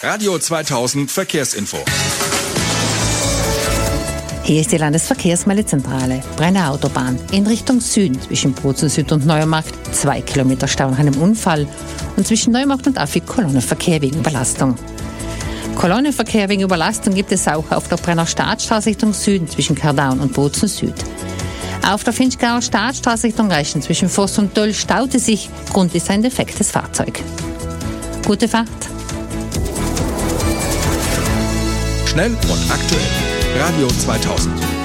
Radio 2000 Verkehrsinfo. Hier ist die Landesverkehrsmeldezentrale. Brenner Autobahn in Richtung Süden zwischen Bozen Süd und Neumarkt 2 Kilometer Stau nach einem Unfall und zwischen Neumarkt und Affi Kolonnenverkehr wegen Überlastung. Kolonnenverkehr wegen Überlastung gibt es auch auf der Brenner Stadtstraße Richtung Süden zwischen Kardaun und Bozen Süd. Auf der Finchgauer Stadtstraße Richtung Reichen zwischen Voss und Döll staute sich. Grund ist ein defektes Fahrzeug. Gute Fahrt. Schnell und aktuell. Radio 2000.